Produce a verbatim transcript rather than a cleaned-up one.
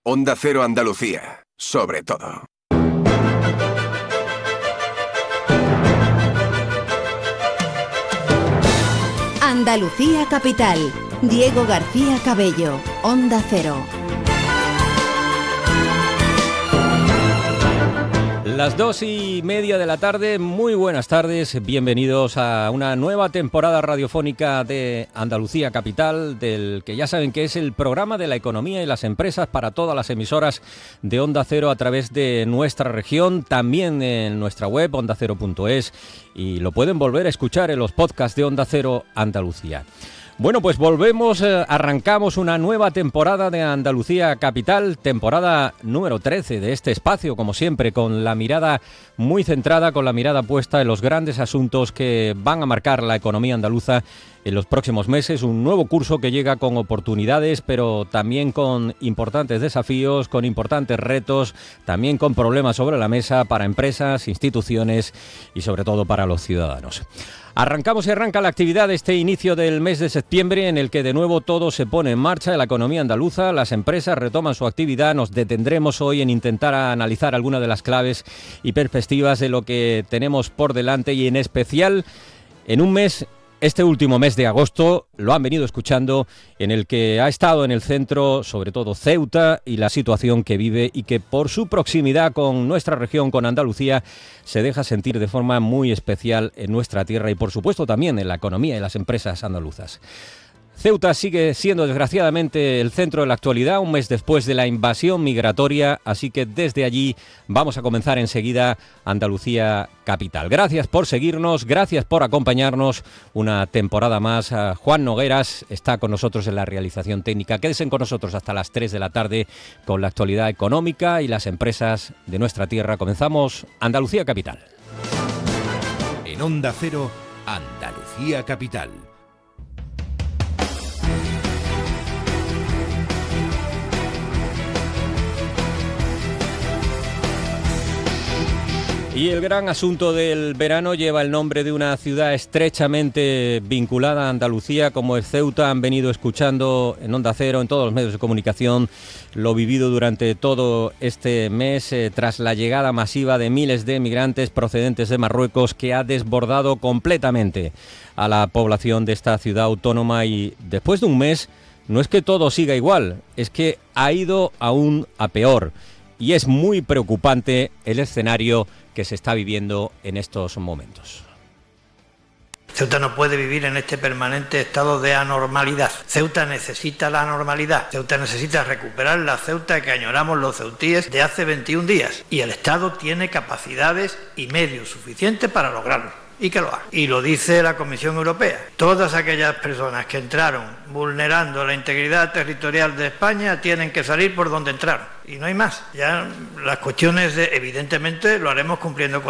Onda Cero Andalucía, sobre todo. Andalucía Capital. Diego García Cabello, Onda Cero. Las dos y media de la tarde, muy buenas tardes, bienvenidos a una nueva temporada radiofónica de Andalucía Capital, del que ya saben que es el programa de la economía y las empresas para todas las emisoras de Onda Cero a través de nuestra región, también en nuestra web onda cero punto es, y lo pueden volver a escuchar en los podcasts de Onda Cero Andalucía. Bueno, pues volvemos, eh, arrancamos una nueva temporada de Andalucía Capital, temporada número trece de este espacio, como siempre, con la mirada muy centrada, con la mirada puesta en los grandes asuntos que van a marcar la economía andaluza en los próximos meses. Un nuevo curso que llega con oportunidades, pero también con importantes desafíos, con importantes retos, también con problemas sobre la mesa para empresas, instituciones y sobre todo para los ciudadanos. Arrancamos y arranca la actividad de este inicio del mes de septiembre, en el que de nuevo todo se pone en marcha en la economía andaluza, las empresas retoman su actividad. Nos detendremos hoy en intentar analizar algunas de las claves y perspectivas de lo que tenemos por delante, y en especial en un mes, este último mes de agosto, lo han venido escuchando, en el que ha estado en el centro sobre todo Ceuta y la situación que vive, y que por su proximidad con nuestra región, con Andalucía, se deja sentir de forma muy especial en nuestra tierra y por supuesto también en la economía y las empresas andaluzas. Ceuta sigue siendo desgraciadamente el centro de la actualidad un mes después de la invasión migratoria, así que desde allí vamos a comenzar enseguida Andalucía Capital. Gracias por seguirnos, gracias por acompañarnos una temporada más. Juan Nogueras está con nosotros en la realización técnica. Quédense con nosotros hasta las tres de la tarde con la actualidad económica y las empresas de nuestra tierra. Comenzamos Andalucía Capital. En Onda Cero, Andalucía Capital. Y el gran asunto del verano lleva el nombre de una ciudad estrechamente vinculada a Andalucía, como es Ceuta. Han venido escuchando en Onda Cero, en todos los medios de comunicación, lo vivido durante todo este mes, eh, tras la llegada masiva de miles de migrantes procedentes de Marruecos, que ha desbordado completamente a la población de esta ciudad autónoma. Y después de un mes, no es que todo siga igual, es que ha ido aún a peor. Y es muy preocupante el escenario que se está viviendo en estos momentos. Ceuta no puede vivir en este permanente estado de anormalidad. Ceuta necesita la normalidad. Ceuta necesita recuperar la Ceuta que añoramos los ceutíes de hace veintiún días. Y el Estado tiene capacidades y medios suficientes para lograrlo. Y que lo haga. Y lo dice la Comisión Europea. Todas aquellas personas que entraron vulnerando la integridad territorial de España tienen que salir por donde entraron. Y no hay más. Ya las cuestiones de, evidentemente, lo haremos cumpliendo con